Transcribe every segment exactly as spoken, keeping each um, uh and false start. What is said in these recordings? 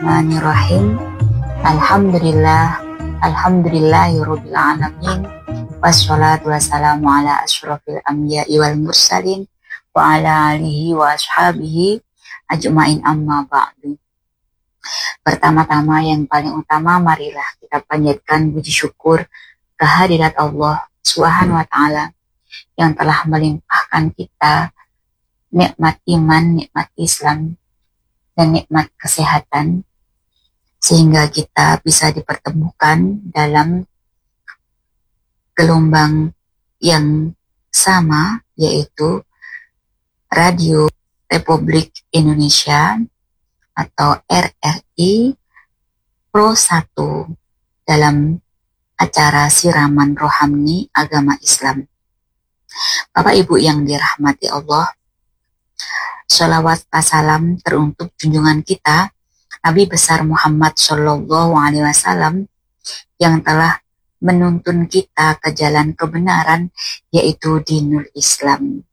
Bismillahirrahmanirrahim. Alhamdulillah, alhamdulillahirabbil alamin. Wassalatu wassalamu ala asyrofil anbiya'i wal mursalin wa ala alihi wa ashabihi ajmain, amma ba'du. Pertama-tama yang paling utama, marilah kita panjatkan puji syukur kehadirat Allah Subhanahu wa taala yang telah melimpahkan kita nikmat iman, nikmat Islam, dan nikmat kesehatan, sehingga kita bisa dipertemukan dalam gelombang yang sama, yaitu Radio Republik Indonesia atau R R I Pro satu dalam acara siraman rohani agama Islam. Bapak Ibu yang dirahmati Allah, sholawat salam teruntuk junjungan kita Nabi besar Muhammad Shallallahu Alaihi Wasallam yang telah menuntun kita ke jalan kebenaran, yaitu dinul Islam.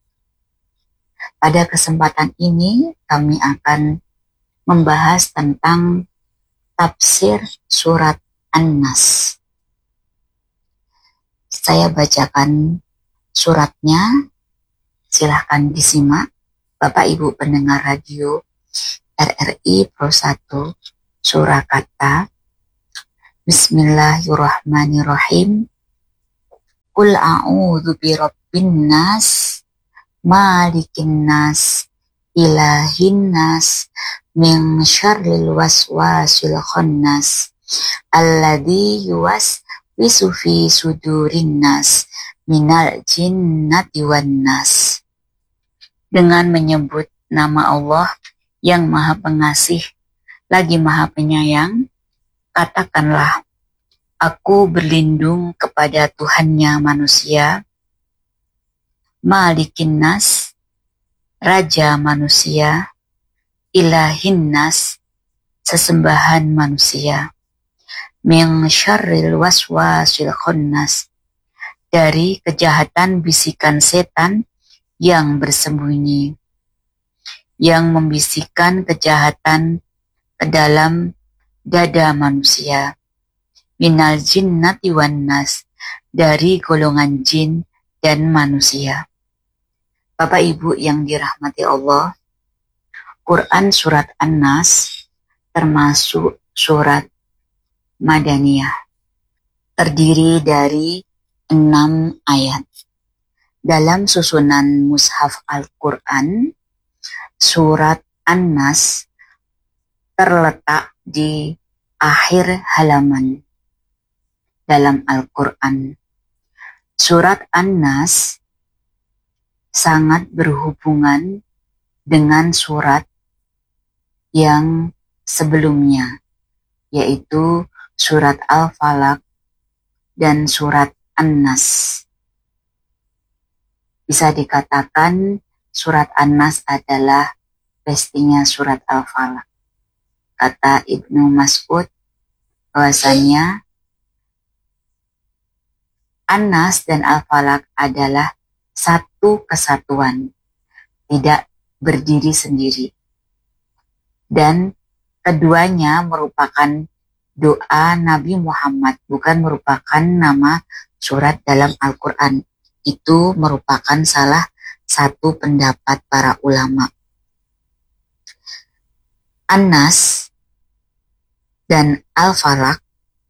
Pada kesempatan ini kami akan membahas tentang tafsir surat An-Nas. Saya bacakan suratnya, silahkan disimak Bapak Ibu pendengar radio R R I Pro satu Surakarta. Bismillahirrahmanirrahim. Qul a'udzu birabbin nas, malikin nas, ilahin nas, min syarril waswasil khannas, alladzi yuwaswisu fi sudurin nas, minal jinnati wan nas. Dengan menyebut nama Allah yang Maha Pengasih lagi Maha Penyayang, katakanlah, aku berlindung kepada Tuhannya manusia, Malikin Nas, Raja manusia, Ilahin Nas, sesembahan manusia, min syarril waswasil khannas, dari kejahatan bisikan setan yang bersembunyi, yang membisikkan kejahatan ke dalam dada manusia, minal jinnati wan nas, dari golongan jin dan manusia. Bapak Ibu yang dirahmati Allah, Quran surat An-Nas termasuk surat Madaniyah, terdiri dari enam ayat. Dalam susunan Mushaf Al-Quran, surat An-Nas terletak di akhir halaman dalam Al-Quran. Surat An-Nas sangat berhubungan dengan surat yang sebelumnya, yaitu surat Al-Falaq dan surat An-Nas. Bisa dikatakan surat An-Nas adalah bestinya surat Al-Falaq. Kata Ibnu Mas'ud bahwasanya An-Nas dan Al-Falaq adalah satu kesatuan, tidak berdiri sendiri. Dan keduanya merupakan doa Nabi Muhammad, bukan merupakan nama surat dalam Al-Quran. Itu merupakan salah satu pendapat para ulama. An-Nas dan Al-Falaq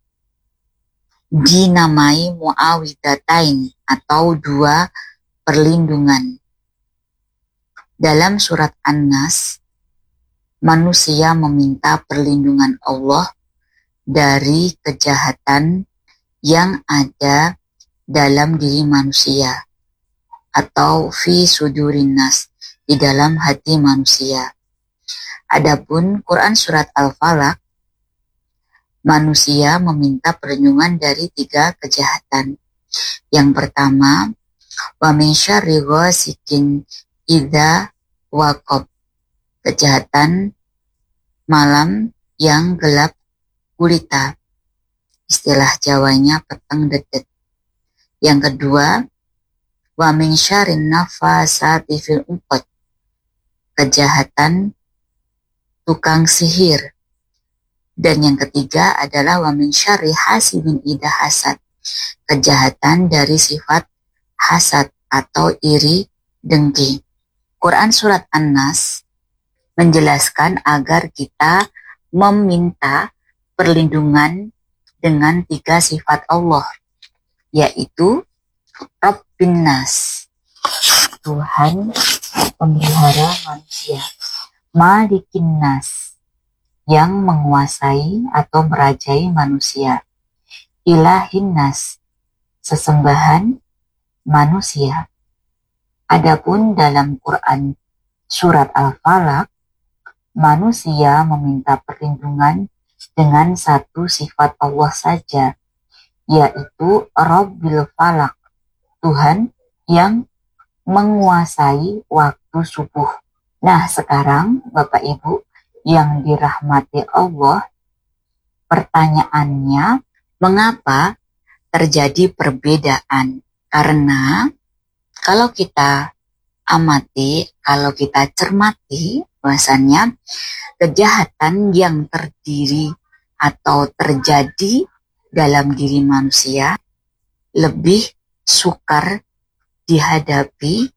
dinamai mu'awwidatain atau dua perlindungan. Dalam surat An-Nas, manusia meminta perlindungan Allah dari kejahatan yang ada dalam diri manusia, atau fi sudurin nas, di dalam hati manusia. Adapun Quran surat Al-Falaq, manusia meminta perlindungan dari tiga kejahatan. Yang pertama, wa min syarri ghasikin idza waqab, kejahatan malam yang gelap gulita, istilah Jawanya petang dedet. Yang kedua, wa min syarrin nafasati fil uqad, kejahatan tukang sihir Dan yang ketiga adalah wa min syarri hasidin idza hasad, kejahatan dari sifat hasad atau iri dengki. Quran surat An-Nas menjelaskan agar kita meminta perlindungan dengan tiga sifat Allah, yaitu Rabbin Nas, Tuhan pemelihara manusia, Malikin Nas, yang menguasai atau merajai manusia, Ilahin Nas, sesembahan manusia. Adapun dalam Quran surat Al-Falaq, manusia meminta perlindungan dengan satu sifat Allah saja, yaitu Rabbil Falaq, Tuhan yang menguasai waktu subuh. Nah, sekarang Bapak Ibu yang dirahmati Allah, pertanyaannya, mengapa terjadi perbedaan? Karena kalau kita amati, kalau kita cermati, bahwasannya kejahatan yang terdiri atau terjadi dalam diri manusia lebih sukar dihadapi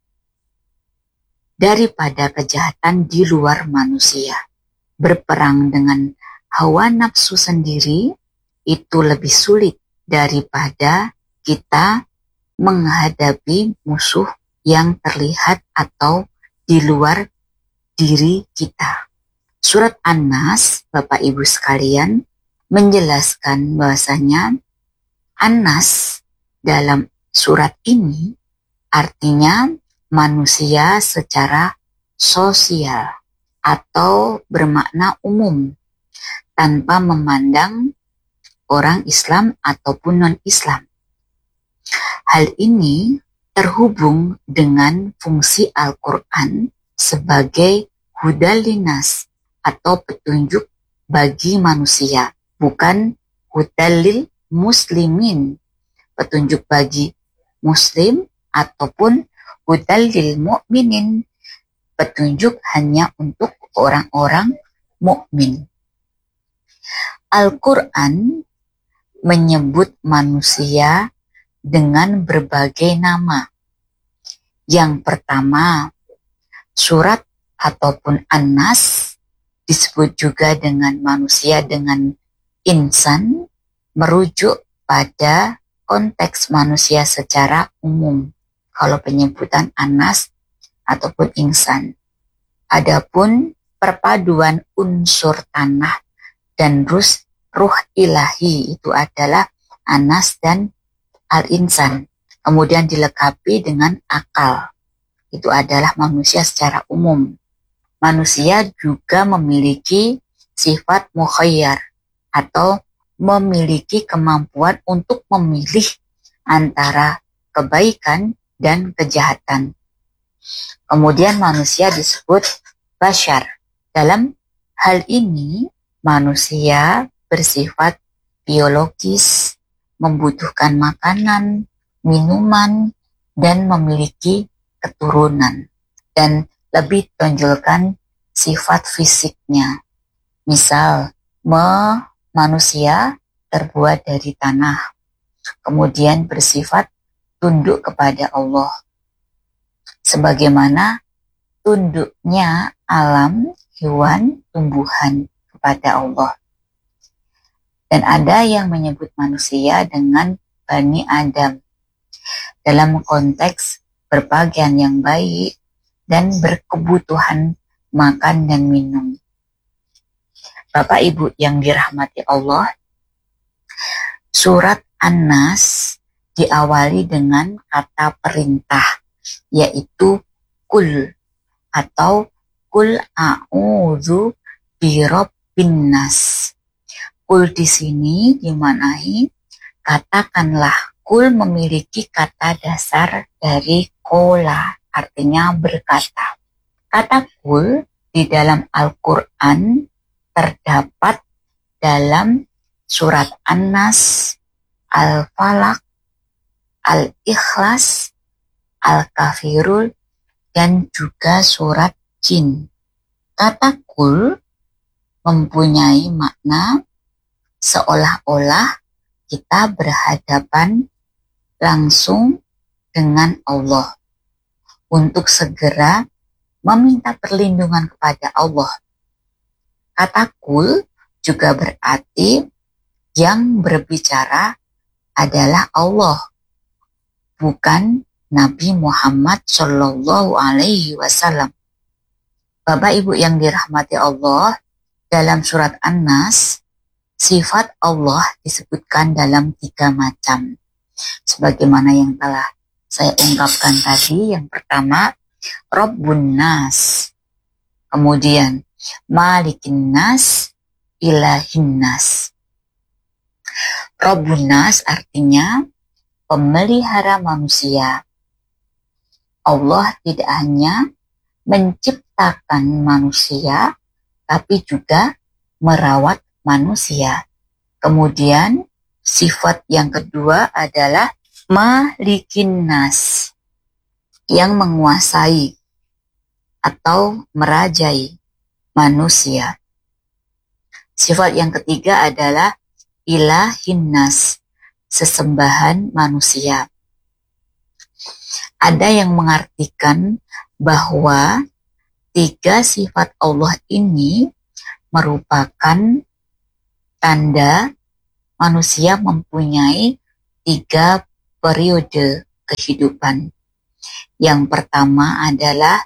daripada kejahatan di luar manusia. Berperang dengan hawa nafsu sendiri itu lebih sulit daripada kita menghadapi musuh yang terlihat atau di luar diri kita. Surat An-Nas, Bapak Ibu sekalian, menjelaskan bahwasanya An-Nas dalam surat ini artinya manusia secara sosial atau bermakna umum tanpa memandang orang Islam ataupun non-Islam. Hal ini terhubung dengan fungsi Al-Quran sebagai hudalinas atau petunjuk bagi manusia, bukan hudalil muslimin, petunjuk bagi muslim, ataupun hudalil mu'minin, petunjuk hanya untuk orang-orang mukmin. Al-Quran menyebut manusia dengan berbagai nama. Yang pertama, surat ataupun An-Nas disebut juga dengan manusia dengan insan, merujuk pada konteks manusia secara umum. Kalau penyebutan An-Nas ataupun insan. Adapun perpaduan unsur tanah dan rus, ruh ilahi itu adalah An-Nas dan Al-Insan. Kemudian dilengkapi dengan akal. Itu adalah manusia secara umum. Manusia juga memiliki sifat mukhayyar atau memiliki kemampuan untuk memilih antara kebaikan dan kejahatan. Kemudian manusia disebut bashar. Dalam hal ini manusia bersifat biologis, membutuhkan makanan, minuman, dan memiliki keturunan, dan lebih tonjolkan sifat fisiknya. Misal, me, manusia terbuat dari tanah, kemudian bersifat tunduk kepada Allah, sebagaimana tunduknya alam, hewan, tumbuhan kepada Allah. Dan ada yang menyebut manusia dengan Bani Adam dalam konteks berpakaian yang baik dan berkebutuhan makan dan minum. Bapak Ibu yang dirahmati Allah, surat An-Nas diawali dengan kata perintah, yaitu kul atau kul a'udzu birabbin nas. Kul di sini dimaknai katakanlah. Kul memiliki kata dasar dari kola, artinya berkata. Kata kul di dalam Al-Quran terdapat dalam surat An-Nas, Al-Falaq, Al-Ikhlas, Al-Kafirun, dan juga surat Jin. Kata kul mempunyai makna seolah-olah kita berhadapan langsung dengan Allah untuk segera meminta perlindungan kepada Allah. Kata kul juga berarti yang berbicara adalah Allah, bukan Nabi Muhammad Shallallahu Alaihi Wasallam. Bapak Ibu yang dirahmati Allah, dalam surat An-Nas, sifat Allah disebutkan dalam tiga macam. Sebagaimana yang telah saya ungkapkan tadi, yang pertama, Rabbun Nas. Kemudian, Malikin Nas, Ilahin Nas. Rabbun Nas artinya pemelihara manusia. Allah tidak hanya menciptakan manusia, tapi juga merawat manusia. Kemudian sifat yang kedua adalah Malikin Nas, yang menguasai atau merajai manusia. Sifat yang ketiga adalah Ilahin Nas, sesembahan manusia. Ada yang mengartikan bahwa tiga sifat Allah ini merupakan tanda manusia mempunyai tiga periode kehidupan. Yang pertama adalah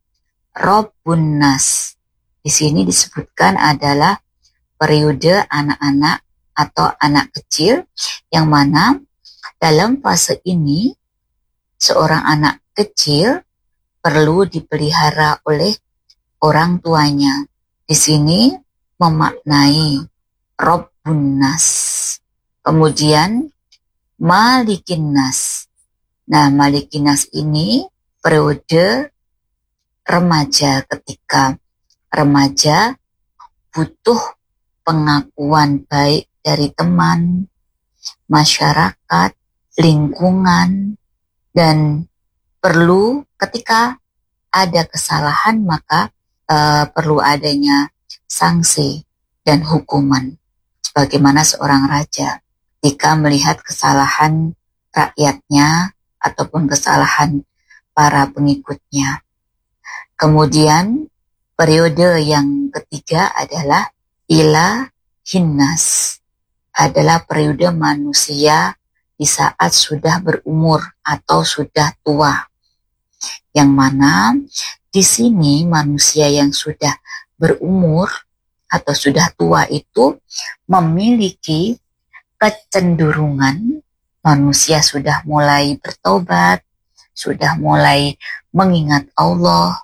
Rabbun Nas. Di sini disebutkan adalah periode anak-anak atau anak kecil, yang mana dalam fase ini seorang anak kecil perlu dipelihara oleh orang tuanya. Di sini memaknai Rabbun Nas. Kemudian Malikin Nas. Nah, Malikin Nas ini periode remaja, ketika remaja butuh pengakuan baik dari teman, masyarakat, lingkungan, dan perlu ketika ada kesalahan maka uh, perlu adanya sanksi dan hukuman. Sebagaimana seorang raja ketika melihat kesalahan rakyatnya ataupun kesalahan para pengikutnya. Kemudian periode yang ketiga adalah Ilahin Nas, adalah periode manusia di saat sudah berumur atau sudah tua. Yang mana di sini manusia yang sudah berumur atau sudah tua itu memiliki kecenderungan, manusia sudah mulai bertobat, sudah mulai mengingat Allah,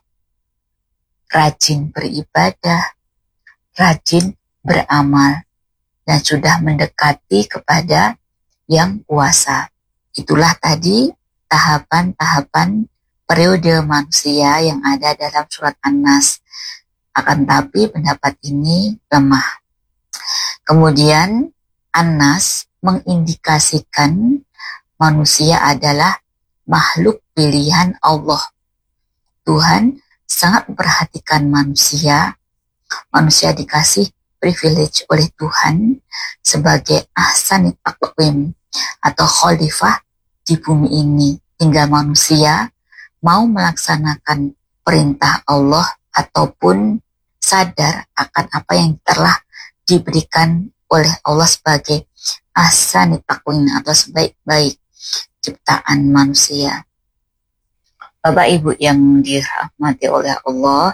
rajin beribadah, rajin beramal, dan sudah mendekati kepada yang kuasa. Itulah tadi tahapan-tahapan periode manusia yang ada dalam surat An-Nas. Akan tapi pendapat ini lemah. Kemudian An-Nas mengindikasikan manusia adalah makhluk pilihan Allah. Tuhan sangat memperhatikan manusia. Manusia dikasih privilege oleh Tuhan sebagai ahsanit taqwim atau khalifah di bumi ini, hingga manusia mau melaksanakan perintah Allah ataupun sadar akan apa yang telah diberikan oleh Allah sebagai ahsanit taqwim atau sebaik-baik ciptaan manusia. Bapak Ibu yang dirahmati oleh Allah,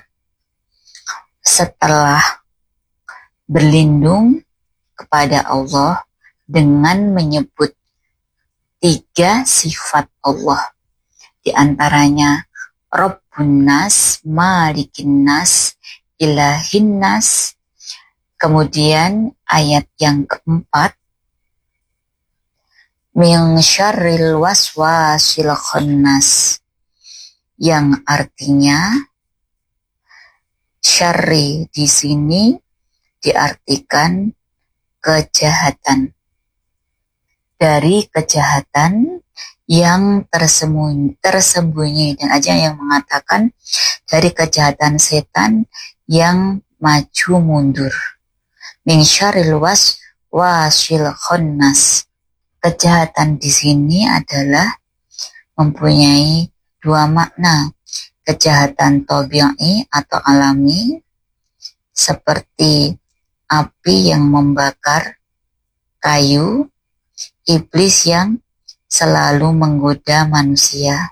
setelah berlindung kepada Allah dengan menyebut tiga sifat Allah, di antaranya Rabbun Nas, Malikin Nas, Ilahin Nas. Kemudian ayat yang keempat, min syarril waswasil khannas, yang artinya syarri di sini diartikan kejahatan. Dari kejahatan yang tersembunyi, tersembunyi dan aja yang mengatakan dari kejahatan setan yang maju mundur. Min syarril was wasil khonnas. Kejahatan di sini adalah mempunyai dua makna. Kejahatan tabi'i atau alami, seperti api yang membakar kayu, iblis yang selalu menggoda manusia.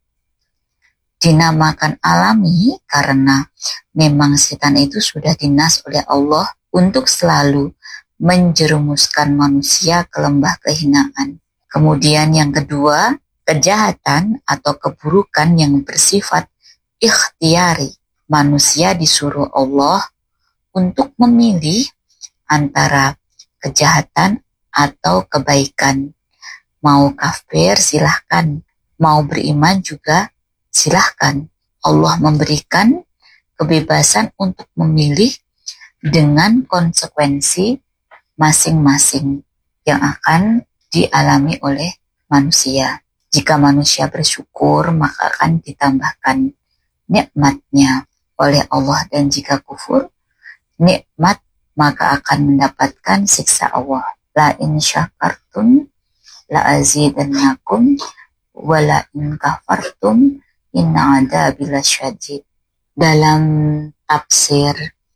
Dinamakan alami karena memang setan itu sudah dinas oleh Allah untuk selalu menjerumuskan manusia ke lembah kehinaan. Kemudian yang kedua, kejahatan atau keburukan yang bersifat ikhtiari. Manusia disuruh Allah untuk memilih antara kejahatan atau kebaikan. Mau kafir silahkan, mau beriman juga silahkan. Allah memberikan kebebasan untuk memilih dengan konsekuensi masing-masing yang akan dialami oleh manusia. Jika manusia bersyukur, maka akan ditambahkan nikmatnya oleh Allah, dan jika kufur nikmat maka akan mendapatkan siksa Allah. La in syakartum la azidannakum wa la in kafartum inna adabi lasyadid. Dalam tafsir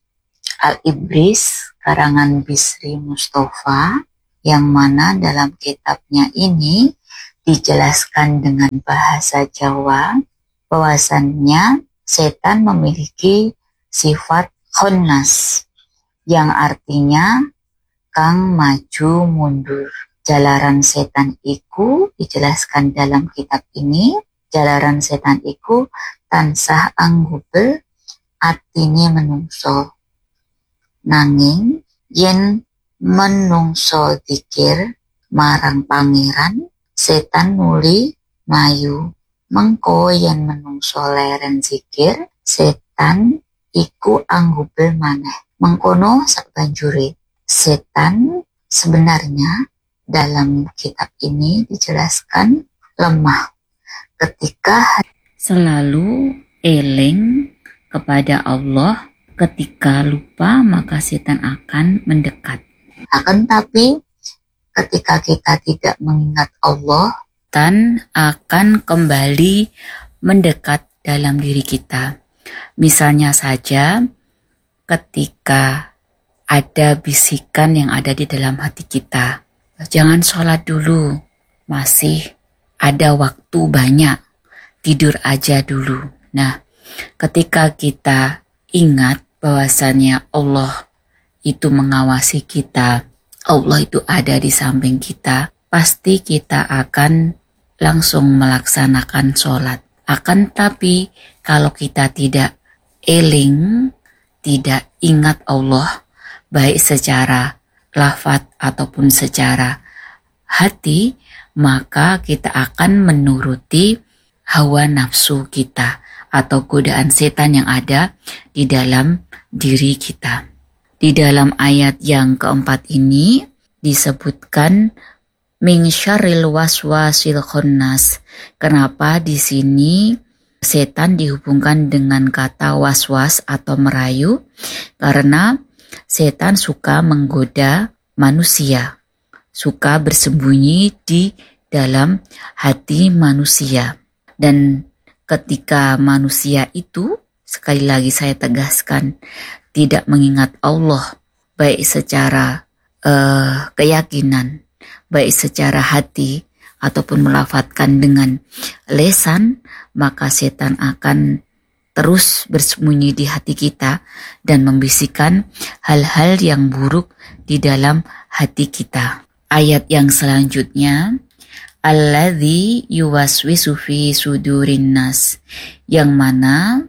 Al-Ibris karangan Bisri Mustafa, yang mana dalam kitabnya ini dijelaskan dengan bahasa Jawa bahwasannya setan memiliki sifat khonnas yang artinya kang maju mundur. Jalaran setan iku dijelaskan dalam kitab ini, jalaran setan iku tansah anggubel atine menungso. Nanging yen menungso dikir marang pangeran, setan nuli mayu. Mengko yen menungso leren zikir, setan iku anggubel maneh. Mengkono sabanjure setan sebenarnya dalam kitab ini dijelaskan lemah ketika selalu eling kepada Allah. Ketika lupa maka setan akan mendekat. Akan tapi ketika kita tidak mengingat Allah, setan akan kembali mendekat dalam diri kita. Misalnya saja ketika ada bisikan yang ada di dalam hati kita, jangan sholat dulu, masih ada waktu banyak, tidur aja dulu. Nah, ketika kita ingat bahwasannya Allah itu mengawasi kita, Allah itu ada di samping kita, pasti kita akan langsung melaksanakan sholat. Akan tapi kalau kita tidak eling, tidak ingat Allah, baik secara lafaz ataupun secara hati, maka kita akan menuruti hawa nafsu kita atau godaan setan yang ada di dalam diri kita. Di dalam ayat yang keempat ini disebutkan min syarril waswasil khannas. Kenapa di sini setan dihubungkan dengan kata waswas atau merayu? Karena setan suka menggoda manusia, suka bersembunyi di dalam hati manusia. Dan ketika manusia itu, sekali lagi saya tegaskan, tidak mengingat Allah, baik secara uh, keyakinan, baik secara hati, ataupun melafadzkan dengan lesan, maka setan akan terus bersembunyi di hati kita dan membisikkan hal-hal yang buruk di dalam hati kita. Ayat yang selanjutnya, alladzi yuwaswisu fi sudurin nas, yang mana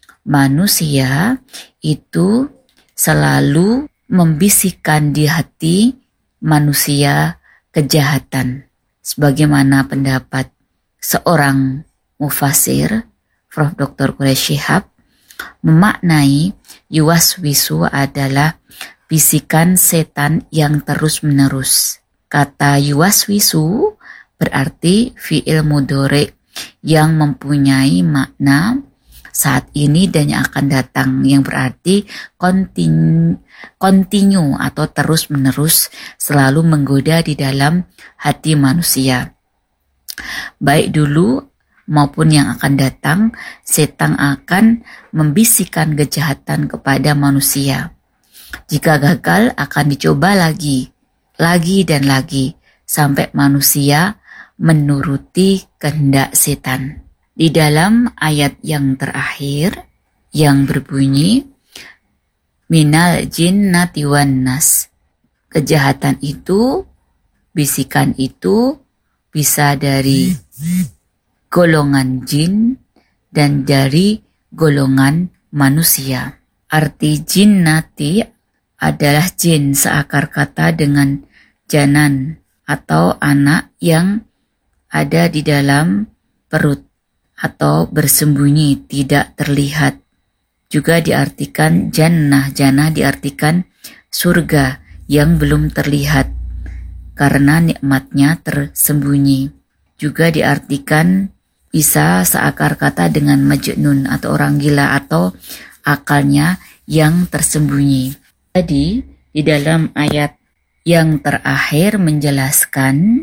manusia itu selalu membisikkan di hati manusia kejahatan. Sebagaimana pendapat seorang mufasir, Prof Doktor Quraish Shihab, memaknai yuwaswisu adalah bisikan setan yang terus-menerus. Kata yuwaswisu berarti fi'il mudhari yang mempunyai makna saat ini dan yang akan datang, yang berarti continue, continue atau terus-menerus selalu menggoda di dalam hati manusia. Baik dulu maupun yang akan datang, setan akan membisikkan kejahatan kepada manusia. Jika gagal akan dicoba lagi, lagi dan lagi, sampai manusia menuruti kehendak setan. Di dalam ayat yang terakhir yang berbunyi minal jinnati wan nas. Kejahatan itu, bisikan itu bisa dari golongan jin dan dari golongan manusia. Arti jinnati adalah jin seakar kata dengan janan atau anak yang ada di dalam perut atau bersembunyi tidak terlihat. Juga diartikan jannah, jannah diartikan surga yang belum terlihat karena nikmatnya tersembunyi. Juga diartikan bisa seakar kata dengan majnun atau orang gila atau akalnya yang tersembunyi. Jadi di dalam ayat yang terakhir menjelaskan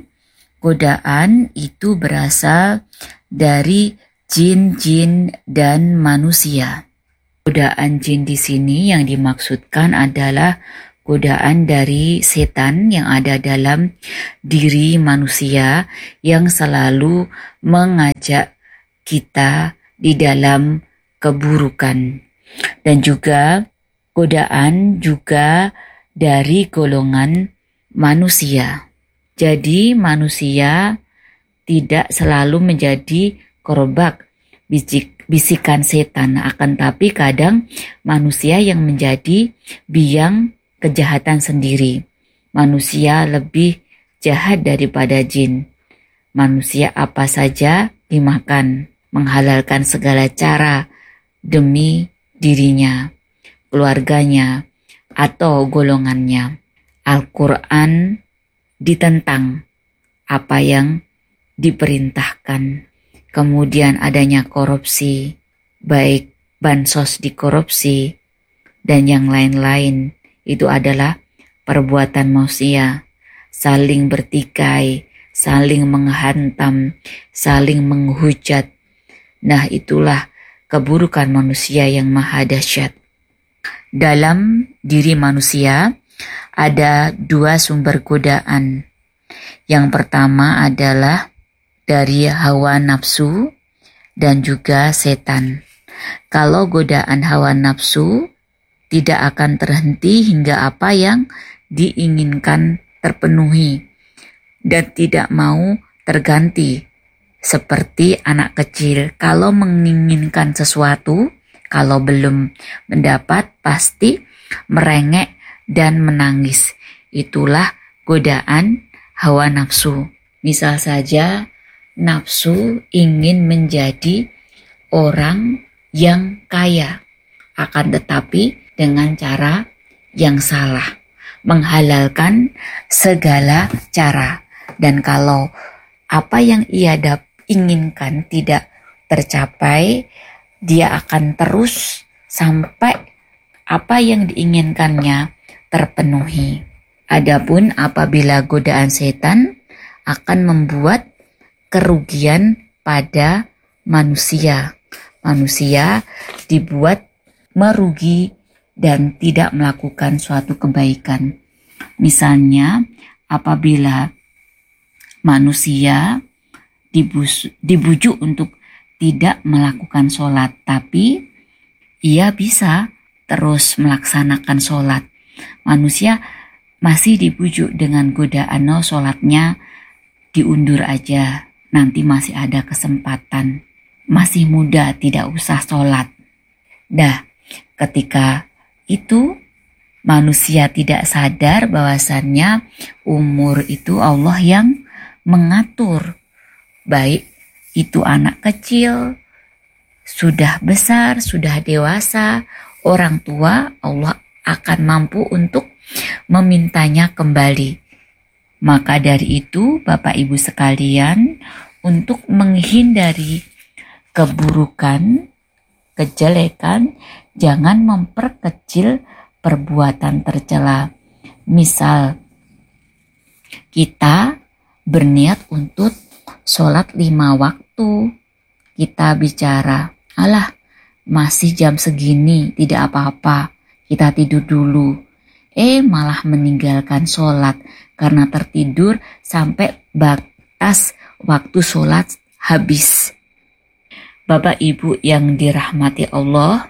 godaan itu berasal dari jin-jin dan manusia. Godaan jin di sini yang dimaksudkan adalah godaan dari setan yang ada dalam diri manusia yang selalu mengajak kita di dalam keburukan. Dan juga godaan juga dari golongan manusia. Jadi manusia tidak selalu menjadi korban bisik, bisikan setan, akan tapi kadang manusia yang menjadi biang kejahatan sendiri. Manusia lebih jahat daripada jin. Manusia apa saja dimakan, menghalalkan segala cara demi dirinya, keluarganya, atau golongannya. Al-Quran ditentang apa yang diperintahkan. Kemudian adanya korupsi, baik bansos dikorupsi, dan yang lain-lain. Itu adalah perbuatan manusia, saling bertikai, saling menghantam, saling menghujat. Nah, itulah keburukan manusia yang maha dahsyat. Dalam diri manusia ada dua sumber godaan. Yang pertama adalah dari hawa nafsu dan juga setan. Kalau godaan hawa nafsu tidak akan terhenti hingga apa yang diinginkan terpenuhi dan tidak mau terganti. Seperti anak kecil, kalau menginginkan sesuatu, kalau belum mendapat pasti merengek dan menangis. Itulah godaan hawa nafsu. Misal saja nafsu ingin menjadi orang yang kaya, akan tetapi dengan cara yang salah, menghalalkan segala cara. Dan kalau apa yang ia dap- inginkan tidak tercapai, dia akan terus sampai apa yang diinginkannya terpenuhi. Adapun apabila godaan setan akan membuat kerugian pada manusia. Manusia dibuat merugi dan tidak melakukan suatu kebaikan. Misalnya, apabila manusia dibus- dibujuk untuk tidak melakukan sholat, tapi ia bisa terus melaksanakan sholat. Manusia masih dibujuk dengan godaan, no, sholatnya diundur aja, nanti masih ada kesempatan, masih muda, tidak usah sholat. Dah, ketika itu manusia tidak sadar bahwasannya umur itu Allah yang mengatur. Baik itu anak kecil, sudah besar, sudah dewasa, orang tua, Allah akan mampu untuk memintanya kembali. Maka dari itu Bapak Ibu sekalian, untuk menghindari keburukan kejelekan, jangan memperkecil perbuatan tercela. Misal, kita berniat untuk sholat lima waktu. Kita bicara, alah masih jam segini, tidak apa-apa, kita tidur dulu. Eh malah meninggalkan sholat karena tertidur sampai batas waktu sholat habis. Bapak Ibu yang dirahmati Allah,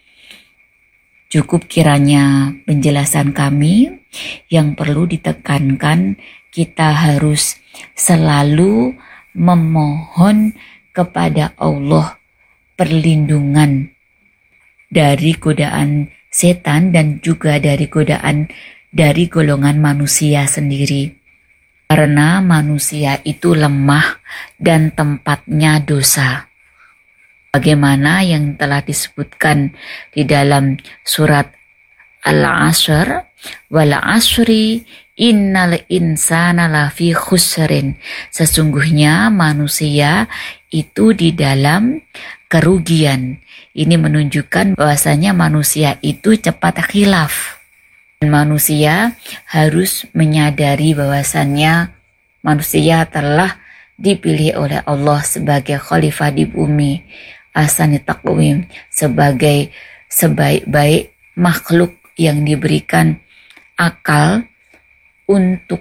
cukup kiranya penjelasan kami. Yang perlu ditekankan, kita harus selalu memohon kepada Allah perlindungan dari godaan setan dan juga dari godaan dari golongan manusia sendiri. Karena manusia itu lemah dan tempatnya dosa. Bagaimana yang telah disebutkan di dalam surat Al-Asr, wal asri innal insana lafi khusrin. Sesungguhnya manusia itu di dalam kerugian. Ini menunjukkan bahwasanya manusia itu cepat khilaf. Manusia harus menyadari bahwasannya manusia telah dipilih oleh Allah sebagai khalifah di bumi, ahsani taqwim, sebagai sebaik-baik makhluk yang diberikan akal untuk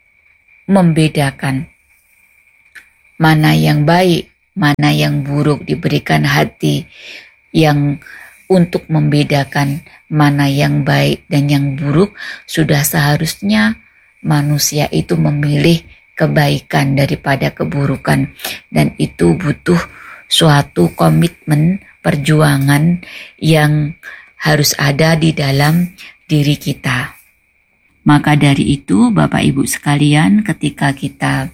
membedakan mana yang baik, mana yang buruk, diberikan hati yang untuk membedakan mana yang baik dan yang buruk. Sudah seharusnya manusia itu memilih kebaikan daripada keburukan, dan itu butuh suatu komitmen perjuangan yang harus ada di dalam diri kita. Maka dari itu Bapak Ibu sekalian, ketika kita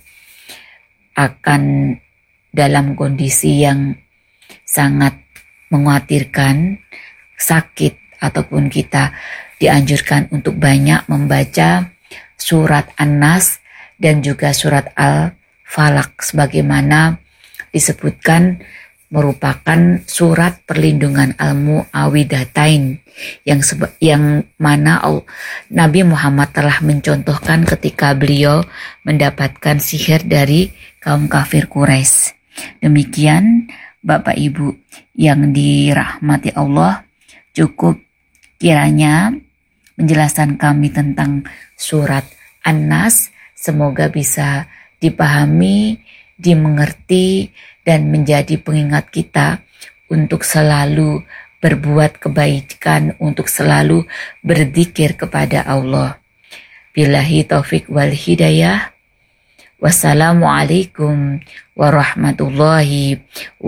akan dalam kondisi yang sangat mengkhawatirkan, sakit, ataupun kita dianjurkan untuk banyak membaca surat An-Nas dan juga surat Al-Falaq sebagaimana disebutkan merupakan surat perlindungan al-mu'awwidatain yang seba- yang mana Nabi Muhammad telah mencontohkan ketika beliau mendapatkan sihir dari kaum kafir Quraisy. Demikian Bapak Ibu yang dirahmati Allah, cukup kiranya penjelasan kami tentang surat An-Nas semoga bisa dipahami, dimengerti, dan menjadi pengingat kita untuk selalu berbuat kebaikan, untuk selalu berzikir kepada Allah. Billahi taufik wal hidayah. Wassalamualaikum warahmatullahi wabarakatuh.